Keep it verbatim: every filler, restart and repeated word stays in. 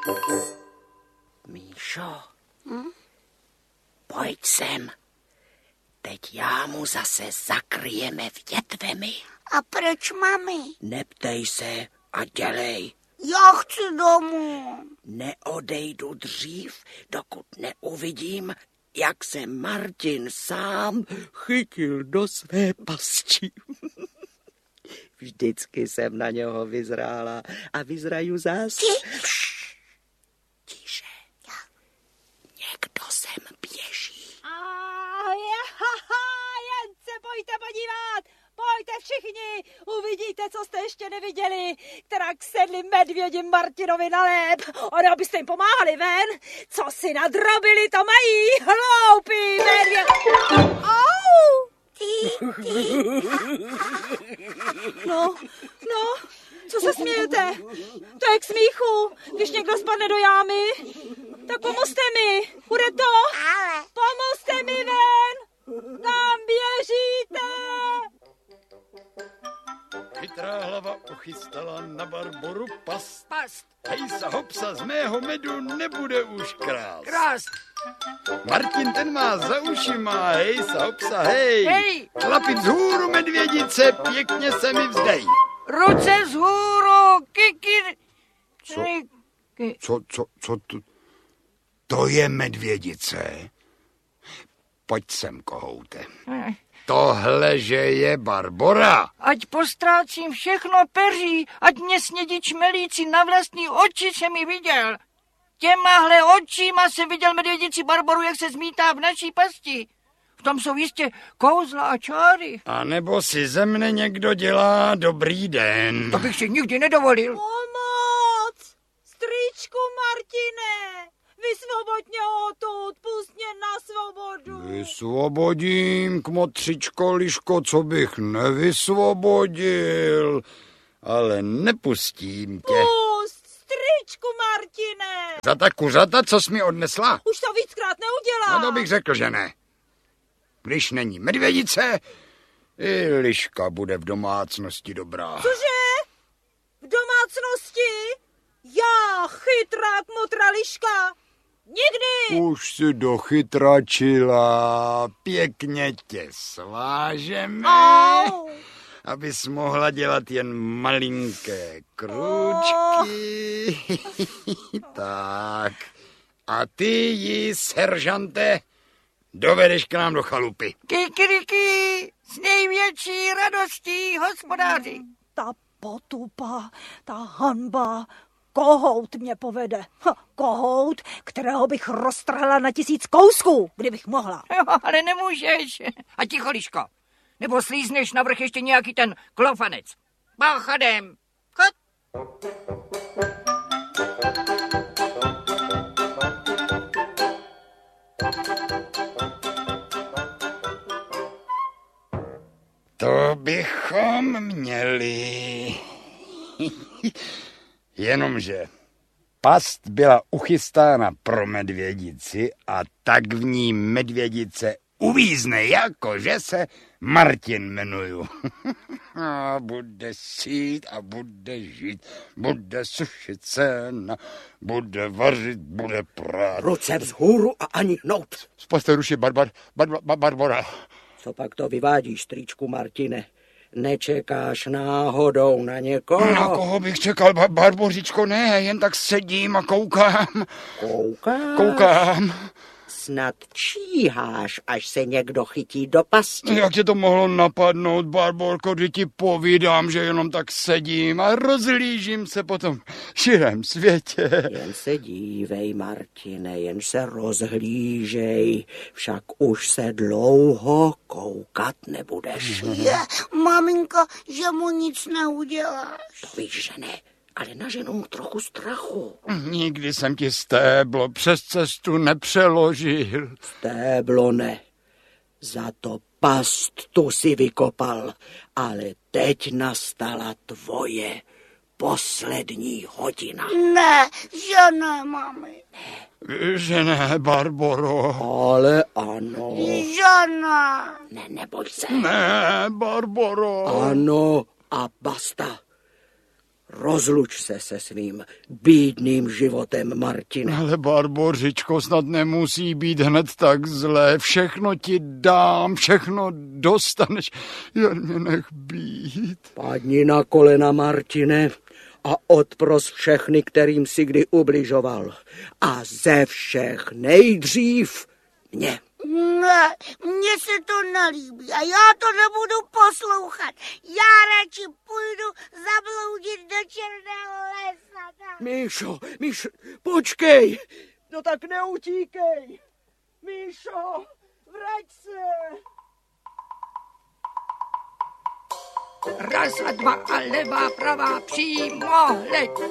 Míšo, hm? Pojď sem. Teď já mu zase zakryjeme větvemi. A proč, mami? Neptej se a dělej. Já chci domů. Neodejdu dřív, dokud neuvidím, jak se Martin sám chytil do své pasti. Vždycky jsem na něho vyzrála a vyzraju zás. Tiše. Někdo sem běží. A jen se pojďte podívat. Pojďte všichni, uvidíte, co jste ještě neviděli. Kterak sedli medvědi Martinovi na lép. Ono, abyste jim pomáhali ven. Co si nadrobili, to mají. Hloupý medvěd. Au! Ty, ty. No, no, co se smějete? To je k smíchu, když někdo spadne do jámy. Tak pomozte mi, bude to? Ale. Pomozte mi ven. Kam běžíte? Chytrá hlava uchystala na Barboru past. Past. Hejsa hopsa, z mého medu nebude už krást. Krást. Martin ten má za ušima, hejsa hopsa, hej. Hej. Chlapi vzhůru medvědice, pěkně se mi vzdej. Ruce vzhůru, kikir. Co, co, co, co to? To je medvědice. Pojď sem, kohoute. Tohle, že je Barbora. Ať postrácím všechno peří, ať mě snědí čmelíci, na vlastní oči se mi viděl. Těmahle očima se viděl medvědici Barboru, jak se zmítá v naší pasti. V tom jsou jistě kouzla a čáry. A nebo si ze mne někdo dělá dobrý den. To bych si nikdy nedovolil. Pomoc! Strýčku Martine! Vysvoboď mě odtud, pust mě na svobodu. Vysvobodím, kmotřičko, liško, co bych nevysvobodil. Ale nepustím tě. Pust, strýčku Martine! Za ta kuřata, co jsi mi odnesla? Už to víckrát neudělám. No to bych řekl, že ne. Když není medvědice, i liška bude v domácnosti dobrá. Cože? V domácnosti? Já, chytrá kmotra liška? Nikdy! Už si dochytračila, pěkně tě svážeme, Au. abys mohla dělat jen malinké krůčky. Tak. A ty ji, seržante, dovedeš k nám do chalupy. Kikiriky, s největší radostí, hospodáři. Ta potupa, ta hanba, kohout mě povede. Ha, kohout, kterého bych roztrhla na tisíc kousků, kdybych mohla. Jo, ale nemůžeš. A ticho, liško. Nebo slízneš navrch ještě nějaký ten klofanec. Báchadem. Chod. To bychom měli. Jenomže past byla uchystána pro medvědici a tak v ní medvědice uvízne, jakože se Martin jmenuju. A bude sít a bude žít, bude sušit sena, bude vařit, bude prát. Ruce vzhůru a ani hnout. Spaste ruši Barbar, bar, bar, Barbora. Co pak to vyvádíš, strýčku Martine? Nečekáš náhodou na někoho? Na koho bych čekal, bar, Barbořičko? Ne, jen tak sedím a koukám. Koukáš? Koukám. Snad číháš, až se někdo chytí do pasti. Jak tě to mohlo napadnout, Barborko, kdy ti povídám, že jenom tak sedím a rozhlížím se po tom širém světě. Jen se dívej, Martine, jen se rozhlížej, však už se dlouho koukat nebudeš. Je, maminko, že mu nic neuděláš. To víš, že ne, ale naženu mu trochu strachu. Nikdy jsem ti stéblo přes cestu nepřeložil. Stéblo ne, za to past tu si vykopal, ale teď nastala tvoje poslední hodina. Ne, že ne, mami. Že ne, Barboro. Ale ano. Že ne. Ne, neboj se. Ne, Barboro. Ano a basta. Rozluč se se svým bídným životem, Martine. Ale Barbořičko, snad nemusí být hned tak zlé. Všechno ti dám, všechno dostaneš, jen mě nech být. Padni na kolena, Martine, a odpros všechny, kterým si kdy ubližoval. A ze všech nejdřív mě. Ne, mně se to nelíbí a já to nebudu poslouchat. Já radši půjdu zabloudit do černého lesa. Míšo, Míšo, počkej. No tak neutíkej. Míšo, vrať se. Raz a dva a levá, pravá, přímo, hleď.